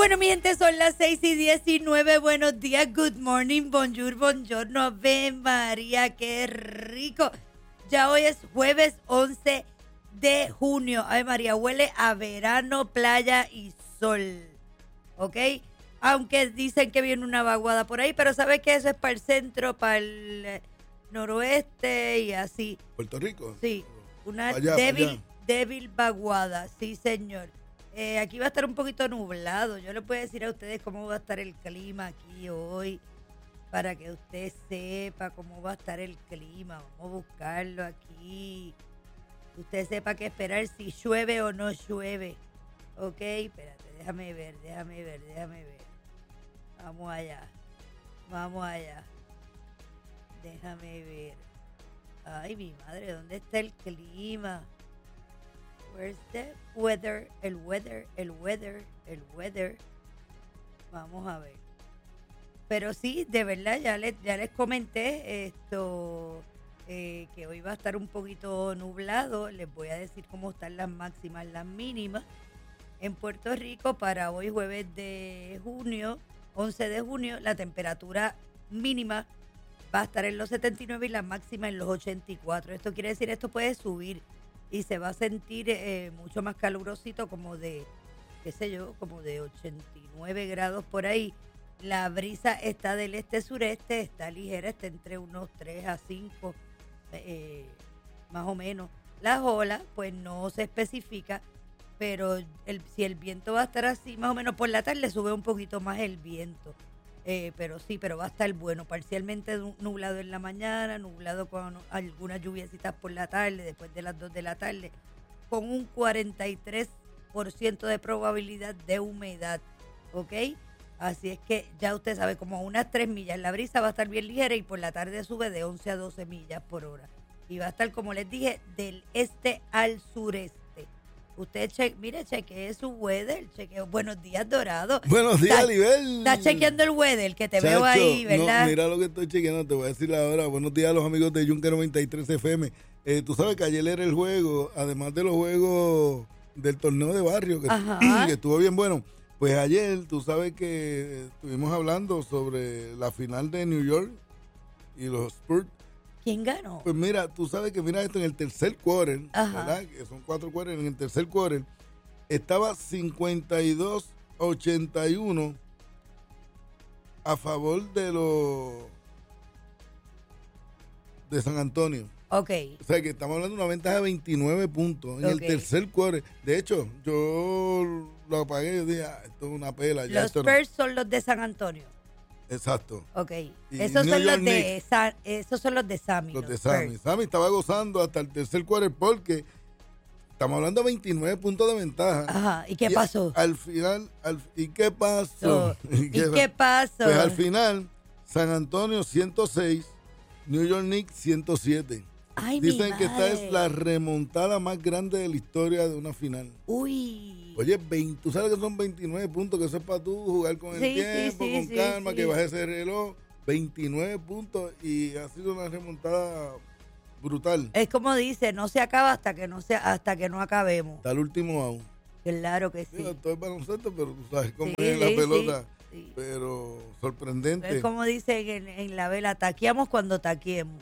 Bueno, mi gente, son las 6:19. Buenos días, good morning, bonjour, buongiorno, Ave María, qué rico. Ya hoy es jueves 11 de junio. Ave María, huele a verano, playa y sol. ¿Ok? Aunque dicen que viene una vaguada por ahí, pero ¿sabes qué? Eso es para el centro, para el noroeste y así. ¿Puerto Rico? Sí, una Allá. débil vaguada, sí, señor. Aquí va a estar un poquito nublado. Yo les voy a decir a ustedes cómo va a estar el clima aquí hoy, para que usted sepa cómo va a estar el clima. Vamos a buscarlo aquí. Usted sepa qué esperar, si llueve o no llueve. Ok, espérate, déjame ver. Vamos allá. Déjame ver. Ay, mi madre, ¿dónde está el clima? Where's the weather? El weather. Vamos a ver. Pero sí, de verdad, ya les comenté esto, que hoy va a estar un poquito nublado. Les voy a decir cómo están las máximas, las mínimas en Puerto Rico para hoy jueves de junio, 11 de junio. La temperatura mínima va a estar en los 79 y la máxima en los 84. Esto quiere decir, esto puede subir y se va a sentir mucho más calurosito, como de, qué sé yo, como de 89 grados por ahí. La brisa está del este-sureste, está ligera, está entre unos 3 a 5, más o menos. Las olas, pues no se especifica, pero si el viento va a estar así, más o menos por la tarde sube un poquito más el viento. Pero va a estar bueno, parcialmente nublado en la mañana, nublado con algunas lluviecitas por la tarde, después de las 2 de la tarde, con un 43% de probabilidad de humedad, ¿ok? Así es que ya usted sabe, como a unas 3 millas, la brisa va a estar bien ligera y por la tarde sube de 11 a 12 millas por hora. Y va a estar, como les dije, del este al sureste. Usted chequee su weather, buenos días, Dorado. Buenos días, Libel. Está chequeando el weather, que te veo ahí, ¿verdad? No, mira lo que estoy chequeando, te voy a decir ahora. Buenos días a los amigos de Yunque 93 FM. Tú sabes que ayer era el juego, además de los juegos del torneo de barrio, que estuvo bien bueno. Pues ayer, tú sabes que estuvimos hablando sobre la final de New York y los Spurs. ¿Quién ganó? Pues mira, tú sabes que mira esto en el tercer quarter, ¿verdad? Que son 4 quarters. En el tercer quarter estaba 52-81 a favor de San Antonio. Ok. O sea que estamos hablando de una ventaja de 29 puntos en el tercer quarter. De hecho, yo lo apagué y dije, esto es una pela. Los Spurs son los de San Antonio. Exacto. Ok. Y Esos New son York los de Sammy. Los de Sammy. Sammy estaba gozando hasta el tercer quarter porque estamos hablando de 29 puntos de ventaja. Ajá. ¿Y qué pasó? Al final, ¿y qué pasó? ¿Qué pasó? Pues al final, San Antonio 106, New York Knicks 107. Ay, dicen que esta es la remontada más grande de la historia de una final. Uy. Oye, tú sabes que son 29 puntos, que eso es para tú jugar con el tiempo, con calma, que baje ese reloj. 29 puntos y ha sido una remontada brutal. Es como dice, no se acaba hasta que no acabemos. Hasta el último out. Claro que sí. Mira, todo es baloncesto, pero tú sabes cómo es la pelota. Sí. Pero sorprendente. Es como dicen en la vela, taqueamos cuando taqueemos.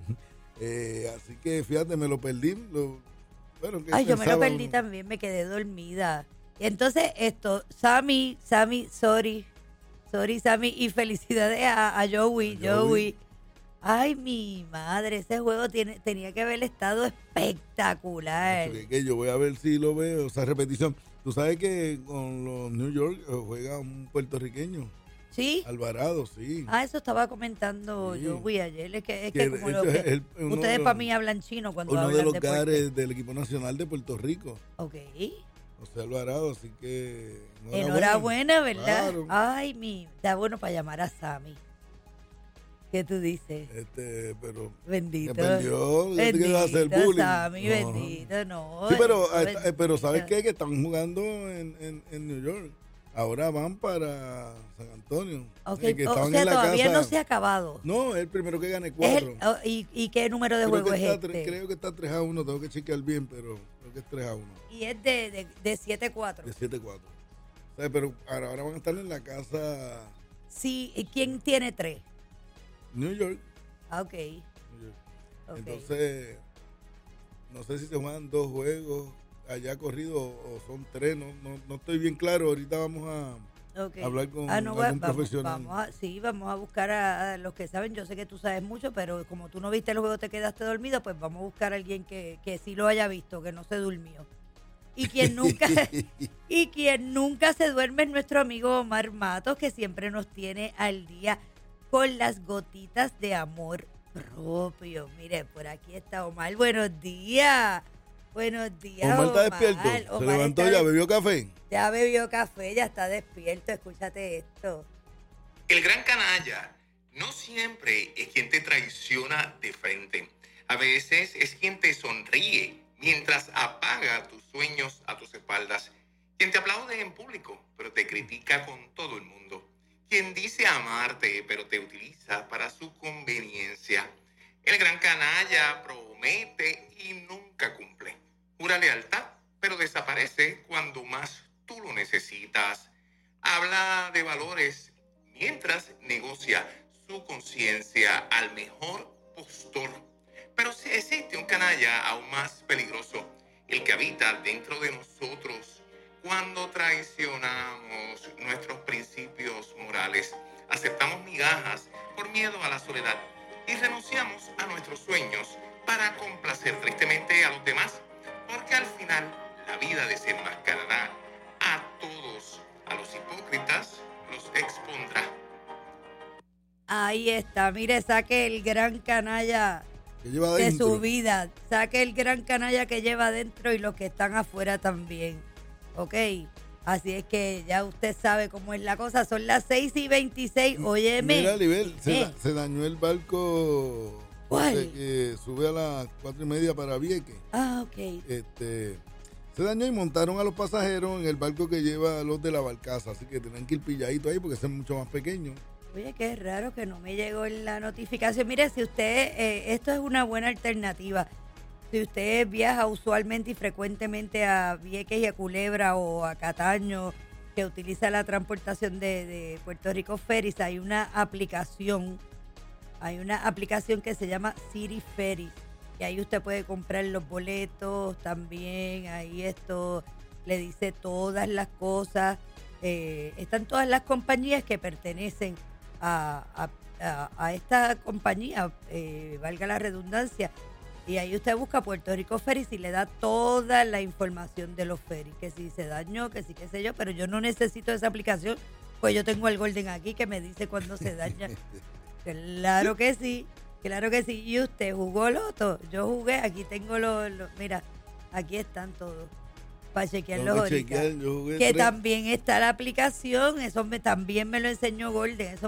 Así que fíjate, me lo perdí. Yo me lo perdí también, me quedé dormida. Y entonces Sammy, sorry Sammy, y felicidades a Joey. Ay, mi madre, ese juego tenía que haber estado espectacular. Que yo voy a ver si lo veo, esa repetición. Tú sabes que con los New York juega un puertorriqueño. ¿Sí? Alvarado, sí. Eso estaba comentando Joey ayer. Es que como ustedes para mí hablan chino cuando hablan de uno de los caras del equipo nacional de Puerto Rico. Ok. José Alvarado, así que enhorabuena, ¿verdad? Claro. Ay, está bueno para llamar a Sammy. ¿Qué tú dices? Pero bendito. Me perdió, bendito, hacer bullying. Sammy, bendito, no. Sí, pero ¿sabes qué? Que están jugando en New York. Ahora van para San Antonio. Okay. O sea, todavía no se ha acabado. No, es el primero que gane 4. ¿Y qué número de juego es este? Creo que está 3-1, tengo que chequear bien, pero creo que es 3-1. Y es de 7-4. De 7-4. O sea, pero ahora van a estar en la casa Sí, ¿y quién tiene 3? New York. Ah, ok. New York. Ok. Entonces, no sé si se juegan 2 juegos allá corrido o son 3, no estoy bien claro. Ahorita vamos a hablar con algún profesional. Vamos a buscar a los que saben. Yo sé que tú sabes mucho, pero como tú no viste el juego, te quedaste dormido, pues vamos a buscar a alguien que sí lo haya visto, que no se durmió. Y quien nunca se duerme es nuestro amigo Omar Matos, que siempre nos tiene al día con las gotitas de amor propio. Mire, por aquí está Omar. Buenos días. Buenos días, Omar está despierto. Se levantó ya, bebió café. Ya bebió café, ya está despierto. Escúchate esto. El gran canalla no siempre es quien te traiciona de frente. A veces es quien te sonríe mientras apaga tus sueños a tus espaldas. Quien te aplaude en público, pero te critica con todo el mundo. Quien dice amarte, pero te utiliza para su conveniencia. El gran canalla promete y nunca cumple. Jura lealtad, pero desaparece cuando más tú lo necesitas. Habla de valores mientras negocia su conciencia al mejor postor. Pero si existe un canalla aún más peligroso, el que habita dentro de nosotros cuando traicionamos nuestros principios morales, aceptamos migajas por miedo a la soledad y renunciamos a nuestros sueños para complacer tristemente a los demás, porque al final la vida desenmascarará a todos, a los hipócritas los expondrá. Ahí está, mire, saque el gran canalla de su vida, saque el gran canalla que lleva adentro y los que están afuera también, ¿ok? Así es que ya usted sabe cómo es la cosa, son las 6:26, óyeme. Mira, Libel, se dañó el barco. ¿Cuál? Que sube a las 4:30 para Vieques. Ah, ok. Se dañó y montaron a los pasajeros en el barco que lleva a los de la barcaza, así que tenían que ir pilladito ahí porque ese es mucho más pequeño. Oye, qué raro que no me llegó la notificación. Mire, si usted, esto es una buena alternativa. Si usted viaja usualmente y frecuentemente a Vieques y a Culebra o a Cataño, que utiliza la transportación de Puerto Rico Ferries, hay una aplicación que se llama City Ferries. Y ahí usted puede comprar los boletos también. Ahí esto le dice todas las cosas. Están todas las compañías que pertenecen a esta compañía, valga la redundancia. Y ahí usted busca Puerto Rico Ferries y le da toda la información de los ferries. Que si se dañó, que sí, qué sé yo. Pero yo no necesito esa aplicación, pues yo tengo el Golden aquí que me dice cuando se daña. Claro que sí. Claro que sí. ¿Y usted jugó loto? Yo jugué, aquí tengo mira, aquí están todos para chequearlos ahorita. Que también está la aplicación, también me lo enseñó Golden,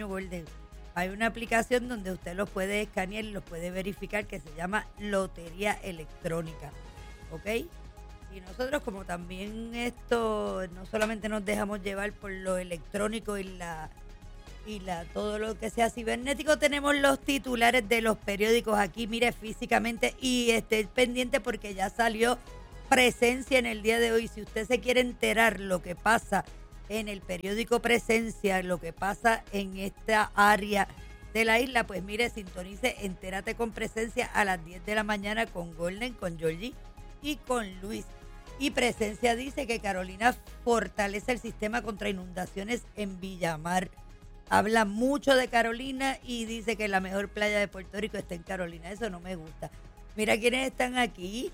Hay una aplicación donde usted los puede escanear y los puede verificar que se llama Lotería Electrónica, ¿ok? Y nosotros como también no solamente nos dejamos llevar por lo electrónico y todo lo que sea cibernético, tenemos los titulares de los periódicos aquí, mire, físicamente, y esté pendiente porque ya salió Presencia en el día de hoy. Si usted se quiere enterar lo que pasa en el periódico Presencia, lo que pasa en esta área de la isla, pues mire, sintonice Entérate con Presencia a las 10 de la mañana con Golden, con Georgie y con Luis. Y Presencia dice que Carolina fortalece el sistema contra inundaciones en Villamar. Habla mucho de Carolina y dice que la mejor playa de Puerto Rico está en Carolina. Eso no me gusta. Mira quiénes están aquí.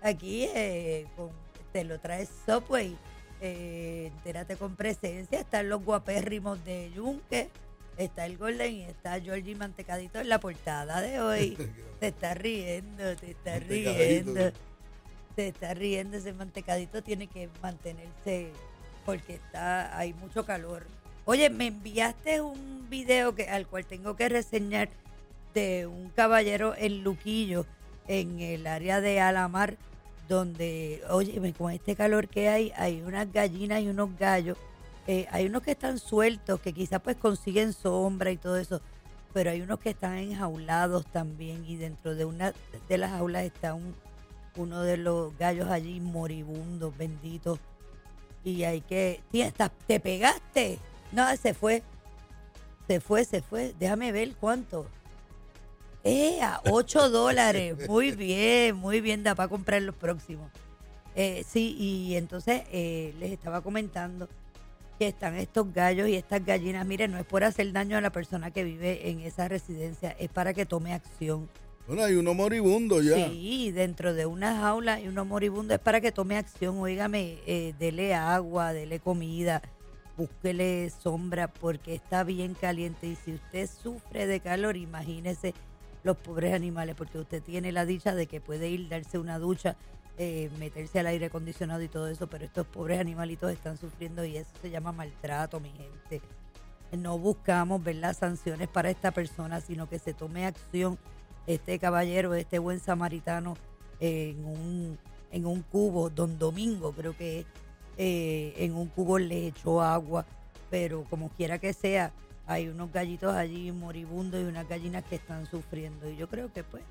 Te lo trae Subway. Entérate con Presencia. Están los guapérrimos de Yunque. Está el Golden y está Georgie Mantecadito en la portada de hoy. Te está riendo. Ese Mantecadito tiene que mantenerse porque hay mucho calor. Oye, me enviaste un video al cual tengo que reseñar de un caballero en Luquillo, en el área de Alamar, donde, oye, con este calor que hay unas gallinas y unos gallos. Hay unos que están sueltos, que quizás pues consiguen sombra y todo eso, pero hay unos que están enjaulados también, y dentro de una de las jaulas está uno de los gallos allí moribundos, benditos. Y hay que, tía, te pegaste. No, se fue. Déjame ver cuánto. A $8. Muy bien, da para comprar los próximos. Sí, y entonces les estaba comentando que están estos gallos y estas gallinas. Miren, no es por hacer daño a la persona que vive en esa residencia, es para que tome acción. Bueno, hay uno moribundo ya. Sí, dentro de una jaula hay uno moribundo, es para que tome acción. Óigame, dele agua, dele comida, búsquele sombra porque está bien caliente. Y si usted sufre de calor, imagínese los pobres animales, porque usted tiene la dicha de que puede ir, darse una ducha, meterse al aire acondicionado y todo eso, pero estos pobres animalitos están sufriendo y eso se llama maltrato, mi gente. No buscamos ver las sanciones para esta persona, sino que se tome acción. Este caballero, este buen samaritano, en un cubo, don Domingo creo que es, en un cubo le echó agua, pero como quiera que sea, hay unos gallitos allí moribundos y unas gallinas que están sufriendo. Y yo creo que pues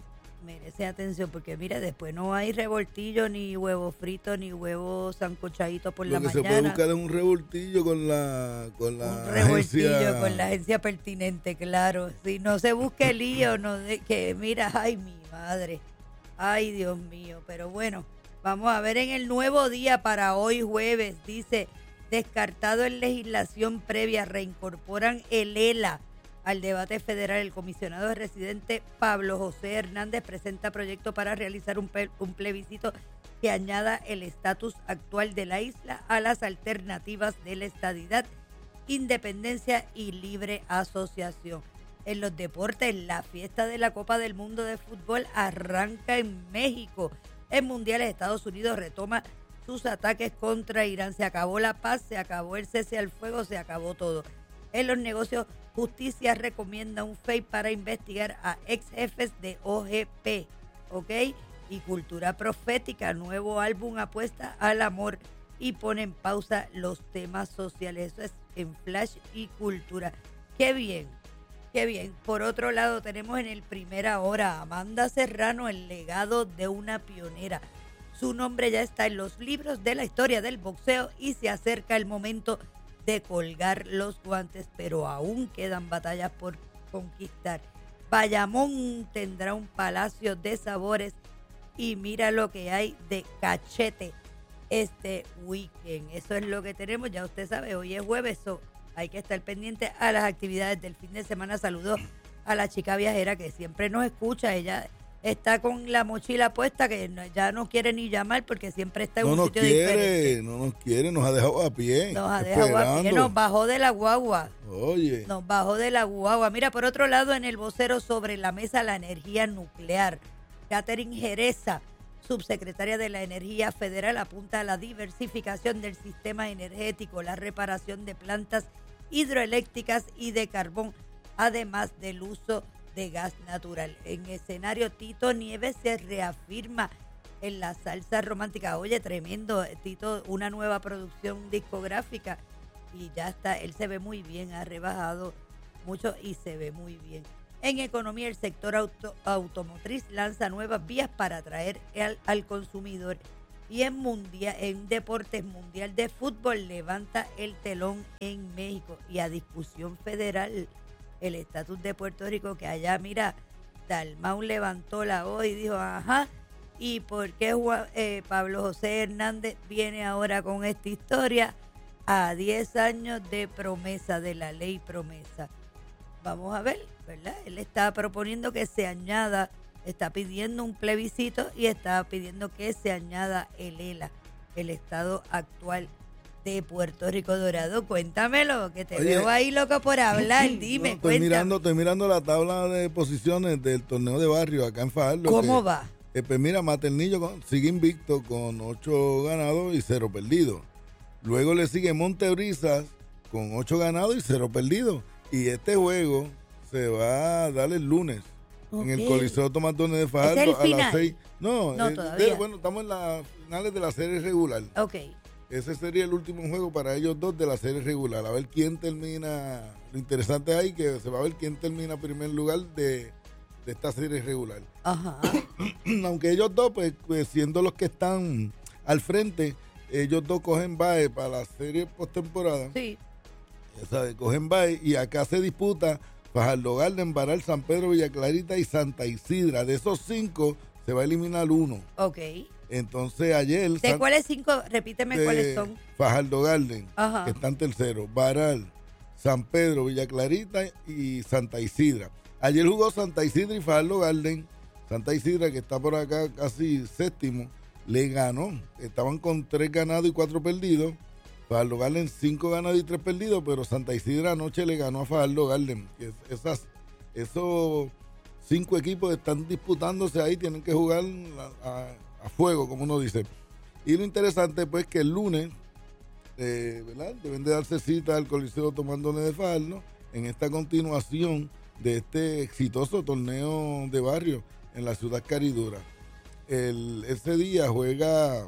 merece atención porque mira, después no hay revoltillo, ni huevo frito, ni huevo sancochadito por la mañana. Lo que se puede buscar es un revoltillo con la un revoltillo con la agencia pertinente, claro. Si no se busque lío, que mira, ay mi madre, ay Dios mío. Pero bueno, vamos a ver en el Nuevo Día para hoy jueves, dice: descartado en legislación previa, reincorporan el ELA al debate federal. El comisionado de residente Pablo José Hernández presenta proyecto para realizar un plebiscito que añada el estatus actual de la isla a las alternativas de la estadidad, independencia y libre asociación. En los deportes, la fiesta de la Copa del Mundo de Fútbol arranca en México. En mundiales, Estados Unidos retoma sus ataques contra Irán. Se acabó la paz, se acabó el cese al fuego, se acabó todo. En los negocios, justicia recomienda un FEI para investigar a ex jefes de OGP, ¿ok? Y cultura profética, nuevo álbum apuesta al amor y pone en pausa los temas sociales. Eso es en Flash y Cultura. ¡Qué bien! ¡Qué bien! Por otro lado, tenemos en el Primera Hora Amanda Serrano, el legado de una pionera. Su nombre ya está en los libros de la historia del boxeo y se acerca el momento de colgar los guantes, pero aún quedan batallas por conquistar. Bayamón tendrá un palacio de sabores y mira lo que hay de cachete este weekend. Eso es lo que tenemos, ya usted sabe, hoy es jueves, hay que estar pendiente a las actividades del fin de semana. Saludos a la chica viajera que siempre nos escucha, ella está con la mochila puesta que ya no quiere ni llamar porque siempre está en un sitio diferente. No nos quiere, nos ha dejado a pie. Nos bajó de la guagua. Oye. Nos bajó de la guagua. Mira, por otro lado, en el vocero sobre la mesa la energía nuclear. Catherine Jereza, subsecretaria de la Energía Federal, apunta a la diversificación del sistema energético, la reparación de plantas hidroeléctricas y de carbón, además del uso de gas natural. En escenario, Tito Nieves se reafirma en la salsa romántica. Oye, tremendo, Tito, una nueva producción discográfica y ya está, él se ve muy bien, ha rebajado mucho y se ve muy bien. En economía, el sector automotriz lanza nuevas vías para atraer al consumidor. Y en deportes, Mundial de Fútbol levanta el telón en México. Y a discusión federal, el estatus de Puerto Rico, que allá, mira, Dalmau levantó la voz y dijo, ajá, ¿y por qué Pablo José Hernández viene ahora con esta historia? A 10 años de promesa, de la ley promesa. Vamos a ver, ¿verdad? Él está proponiendo que se añada, está pidiendo un plebiscito y está pidiendo que se añada el ELA, el estado actual de Puerto Rico. Dorado, cuéntamelo, que te veo ahí loco por hablar, dime, no, estoy mirando la tabla de posiciones del torneo de barrio acá en Fajardo. ¿Cómo va? Pues mira, Maternillo sigue invicto con 8 ganados y 0 perdidos. Luego le sigue Montebrisas con 8 ganados y 0 perdidos. Y este juego se va a dar el lunes en el Coliseo Tomás Dones de Fajardo a las 6. No, todavía. Bueno, estamos en las finales de la serie regular. Ok. Ese sería el último juego para ellos dos de la serie regular. A ver quién termina. Lo interesante ahí que se va a ver quién termina en primer lugar de esta serie regular. Ajá. Aunque ellos dos, pues siendo los que están al frente, ellos dos cogen bye para la serie postemporada. Sí. ¿Sabes? Cogen bye y acá se disputa Fajardo Garden, Baral, San Pedro, Villa Clarita y Santa Isidra. De esos 5 se va a eliminar 1. Ok. Entonces ayer... ¿De cuáles 5? Repíteme cuáles son. Fajardo Garden, Ajá. que están terceros. Baral, San Pedro, Villa Clarita y Santa Isidra. Ayer jugó Santa Isidra y Fajardo Garden. Santa Isidra, que está por acá casi séptimo, le ganó. Estaban con 3 ganados y 4 perdidos. Fajardo Garden 5 ganados y 3 perdidos, pero Santa Isidra anoche le ganó a Fajardo Garden. Esos 5 equipos están disputándose ahí, tienen que jugar a fuego, como uno dice. Y lo interesante, pues, que el lunes, ¿verdad? Deben de darse cita al Coliseo Tomás Dones de Fajardo en esta continuación de este exitoso torneo de barrio en la ciudad caridura. Ese día juega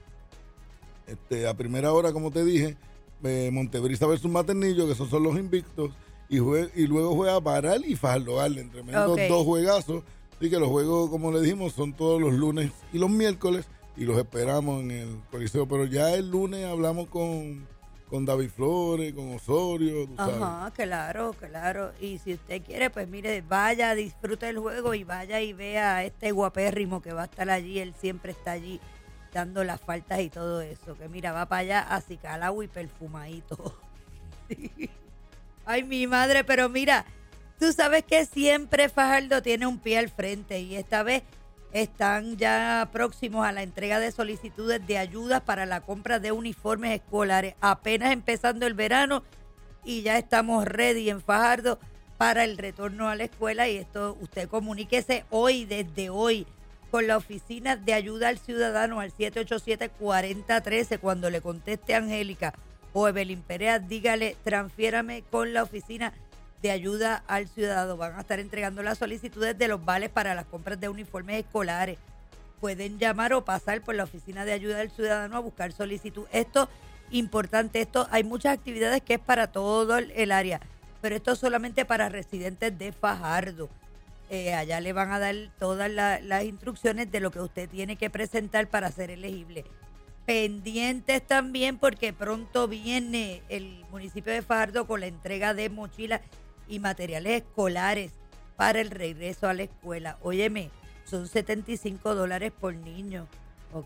a primera hora, como te dije, Montebrisa versus Maternillo, que esos son los invictos, y luego juega Baral y Fajardo Garden, tremendos 2 juegazos. Así que los juegos, como le dijimos, son todos los lunes y los miércoles, y los esperamos en el Coliseo. Pero ya el lunes hablamos con David Flores, con Osorio, tú sabes. Ajá, claro. Y si usted quiere, pues mire, vaya, disfrute el juego y vaya y vea a este guapérrimo que va a estar allí. Él siempre está allí dando las faltas y todo eso. Que mira, va para allá acicalado y perfumadito. Ay, mi madre, pero mira, tú sabes que siempre Fajardo tiene un pie al frente y esta vez están ya próximos a la entrega de solicitudes de ayudas para la compra de uniformes escolares, apenas empezando el verano y ya estamos ready en Fajardo para el retorno a la escuela. Y esto, usted comuníquese hoy, desde hoy, con la Oficina de Ayuda al Ciudadano al 787-4013. Cuando le conteste Angélica o Evelyn Perea, dígale, transfiérame con la Oficina de Ayuda al Ciudadano. Van a estar entregando las solicitudes de los vales para las compras de uniformes escolares. Pueden llamar o pasar por la Oficina de Ayuda al Ciudadano a buscar solicitud. Esto, importante, hay muchas actividades que es para todo el área, pero esto es solamente para residentes de Fajardo. Allá le van a dar todas las instrucciones de lo que usted tiene que presentar para ser elegible. Pendientes también, porque pronto viene el municipio de Fajardo con la entrega de mochilas y materiales escolares para el regreso a la escuela. Óyeme, son $75 por niño, ¿ok?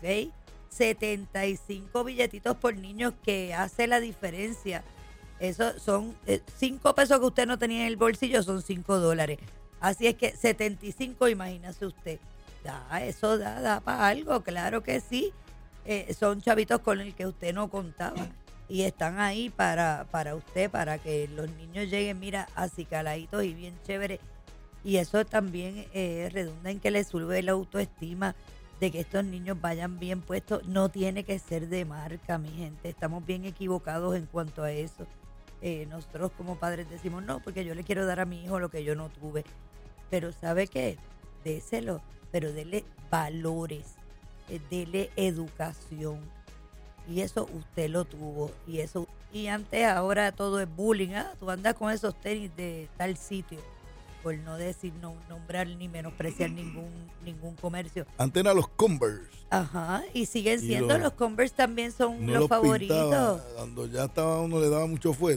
75 billetitos por niño, que hace la diferencia. Eso son 5 pesos que usted no tenía en el bolsillo, son $5. Así es que 75, imagínese usted. Eso da para algo, claro que sí. Son chavitos con el que usted no contaba y están ahí para usted, para que los niños lleguen, mira, acicaladitos y bien chéveres. Y eso también redunda en que le sube la autoestima de que estos niños vayan bien puestos. No tiene que ser de marca, mi gente. Estamos bien equivocados en cuanto a eso. Nosotros como padres decimos, no, porque yo le quiero dar a mi hijo lo que yo no tuve. Pero ¿sabe qué? Déselo, pero dele valores, dele educación. Y eso usted lo tuvo. Y antes, ahora todo es bullying. Tú andas con esos tenis de tal sitio, por no decir, no nombrar ni menospreciar ningún comercio. Antes eran los Converse. Ajá, y siguen siendo los Converse, también son los favoritos. Pintaba, cuando ya estaba uno le daba mucho fuerte.